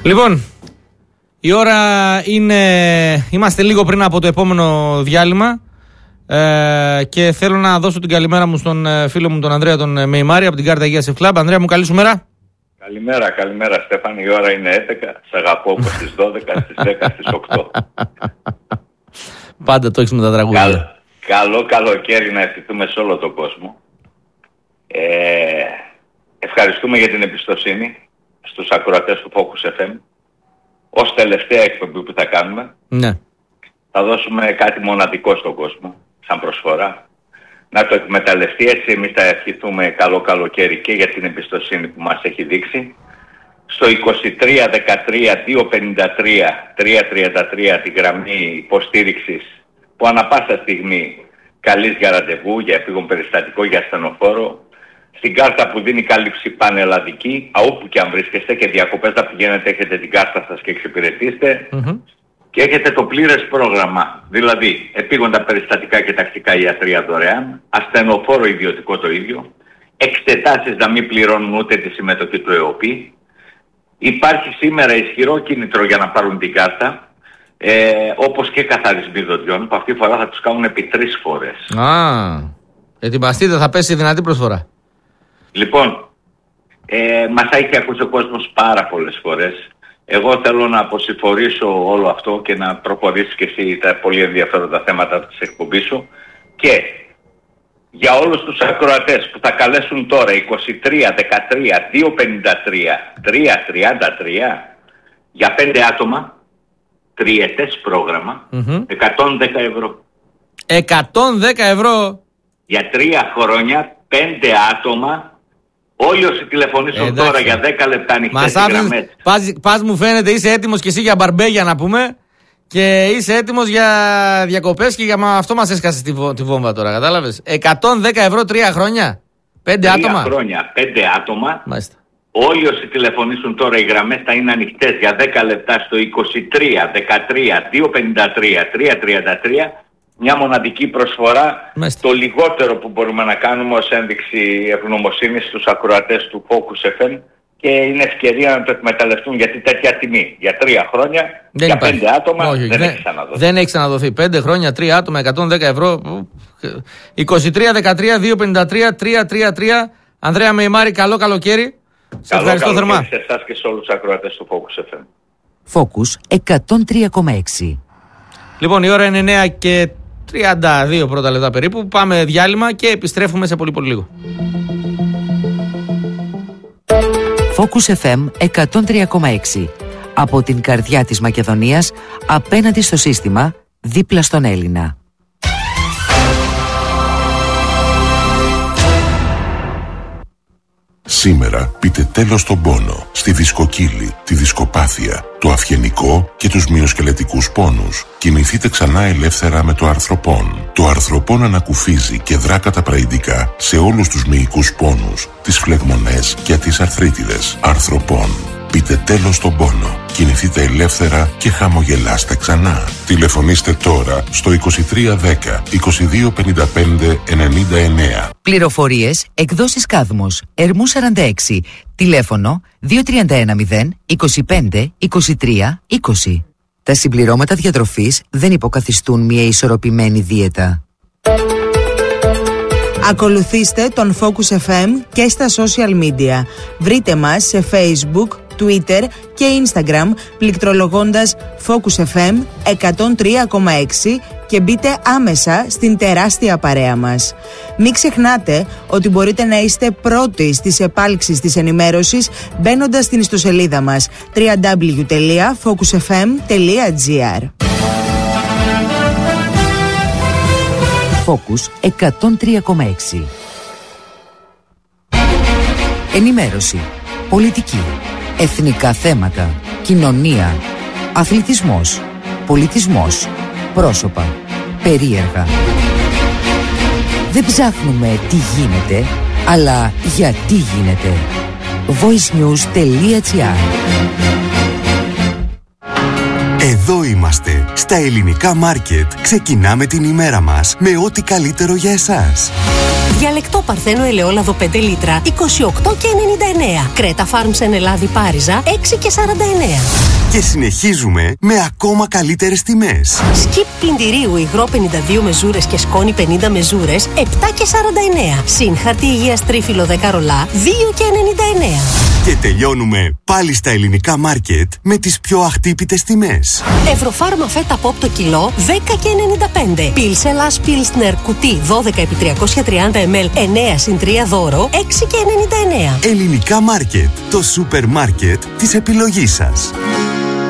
Λοιπόν, η ώρα είναι. Είμαστε λίγο πριν από το επόμενο διάλειμμα. Και θέλω να δώσω την καλημέρα μου στον φίλο μου τον Ανδρέα τον Μεϊμάρη από την κάρτα Αγίας Ευκλάμπ. Ανδρέα μου, καλή σου μέρα. Καλημέρα Στέφανη, η ώρα είναι 11, σ' αγαπώ όπως στις 12, στις 10, στις 8. Πάντα το έχεις με τα τραγούδια. Καλό καλοκαίρι να ευχηθούμε σε όλο τον κόσμο. Ευχαριστούμε για την εμπιστοσύνη στους ακροατές του Focus FM. Ως τελευταία εκπομπή που θα κάνουμε, ναι, θα δώσουμε κάτι μοναδικό στον κόσμο, σαν προσφορά. Να το εκμεταλλευτεί, έτσι εμείς θα ευχηθούμε καλό καλοκαίρι και για την εμπιστοσύνη που μας έχει δείξει. Στο 23 13 253 333 τη γραμμή υποστήριξης που ανά πάσα στιγμή καλείς για ραντεβού, για επίγον περιστατικό, για ασθενοφόρο. Στην κάρτα που δίνει κάλυψη πανελλαδική, όπου και αν βρίσκεστε και διακοπές να πηγαίνετε, έχετε την κάρτα σας και εξυπηρετήστε. Και έχετε το πλήρες πρόγραμμα, δηλαδή επίγοντα περιστατικά και τακτικά ιατρία δωρεάν, ασθενοφόρο ιδιωτικό το ίδιο, εξετάσεις να μην πληρώνουν ούτε τη συμμετοχή του ΕΟΠΗ. Υπάρχει σήμερα ισχυρό κίνητρο για να πάρουν την κάρτα, όπως και καθαρισμοί δοντιών, που αυτή τη φορά θα τους κάνουν επί 3 φορές. Ετοιμαστείτε, θα πέσει δυνατή προσφορά. Λοιπόν, μας έχει ακούσει ο κόσμος πάρα πολλές φορές. Εγώ θέλω να αποσυμφορήσω όλο αυτό και να προχωρήσεις και εσύ τα πολύ ενδιαφέροντα θέματα της εκπομπής σου. Και για όλους τους ακροατές που θα καλέσουν τώρα 23 13 253 333 για 5 άτομα, τριετές πρόγραμμα, 110 ευρώ. 110 ευρώ! Για 3 χρόνια, 5 άτομα. Όλοι όσοι τηλεφωνήσουν τώρα για 10 λεπτά ανοιχτές γραμμές. Πας μου φαίνεται είσαι έτοιμος και εσύ για μπαρμπέγια να πούμε, και είσαι έτοιμος για διακοπές και για αυτό μας έσκασε τη βόμβα τώρα, κατάλαβες. 110 ευρώ 3 χρόνια, 5 άτομα. 3 χρόνια, 5 άτομα. Μάλιστα. Όλοι όσοι τηλεφωνήσουν τώρα οι γραμμές θα είναι ανοιχτές για 10 λεπτά στο 23 13 253 333. Μια μοναδική προσφορά, το λιγότερο που μπορούμε να κάνουμε ως ένδειξη ευγνωμοσύνης στους ακροατές του Focus FM, και είναι ευκαιρία να το εκμεταλλευτούν, γιατί τέτοια τιμή για 3 χρόνια δεν για υπάρχει. 5 άτομα. Όχι, δεν έχει ξαναδοθεί. Δεν έχει ξαναδοθεί. 5 χρόνια, 3 άτομα, 110 ευρώ. 23 13 253 333. Ανδρέα Μεϊμάρη, καλό καλοκαίρι. Σε ευχαριστώ θερμά. Σε εσάς και σε όλους τους ακροατές του Focus FM. Focus 103,6. Λοιπόν, η ώρα είναι 9 και 32 πρώτα λεπτά περίπου. Πάμε διάλειμμα και επιστρέφουμε σε πολύ λίγο. Focus FM 103,6. Από την καρδιά της Μακεδονίας, απέναντι στο σύστημα, δίπλα στον Έλληνα. Σήμερα πείτε τέλος στον πόνο, στη δισκοκύλη, τη δισκοπάθεια, το αυγενικό και τους μυοσκελετικούς πόνους. Κινηθείτε ξανά ελεύθερα με το αρθροπόν. Το αρθροπόν ανακουφίζει και δρά καταπραϊντικά σε όλους τους μυϊκούς πόνους, τις φλεγμονές και τις αρθρίτιδες. Αρθροπόν. Πείτε τέλος στον πόνο. Κινηθείτε ελεύθερα και χαμογελάστε ξανά. Τηλεφωνήστε τώρα στο 2310 2255 99. Πληροφορίες, εκδόσεις Κάδμος, Ερμού 46, τηλέφωνο 2310 25 23 20. Τα συμπληρώματα διατροφής δεν υποκαθιστούν μια ισορροπημένη δίαιτα. Ακολουθήστε τον Focus FM και στα social media. Βρείτε μας σε Facebook, Twitter και Instagram πληκτρολογώντας Focus FM 103,6 και μπείτε άμεσα στην τεράστια παρέα μας. Μην ξεχνάτε ότι μπορείτε να είστε πρώτοι στις επάλξεις της ενημέρωσης μπαίνοντας στην ιστοσελίδα μας www.focusfm.gr. Focus 103,6. Ενημέρωση, πολιτική, εθνικά θέματα, κοινωνία, αθλητισμός, πολιτισμός, πρόσωπα, περίεργα. Δεν ψάχνουμε τι γίνεται, αλλά γιατί γίνεται. voicenews.gr. Εδώ είμαστε, στα ελληνικά μάρκετ. Ξεκινάμε την ημέρα μας με ό,τι καλύτερο για εσάς. Διαλεκτό Παρθένο ελαιόλαδο 5 λίτρα 28,99. Κρέτα Farms εν Ελλάδη Πάριζα 6,49. Και συνεχίζουμε με ακόμα καλύτερες τιμές. Σκιπ πλυντηρίου υγρό 52 μεζούρες και σκόνη 50 μεζούρες 7,49. Συν χαρτί υγείας τρίφυλλο 10 ρολά 2,99. Και τελειώνουμε πάλι στα ελληνικά μάρκετ με τις πιο αχτύπητες τιμές. Ευρωφάρμα φέτα pop το κιλό 10,95. Πιλσελάς Πιλσνερ κουτί 12x330 ml 9 συν 3 δώρο 6,99. Ελληνικά μάρκετ. Το σούπερ μάρκετ της επιλογής σας.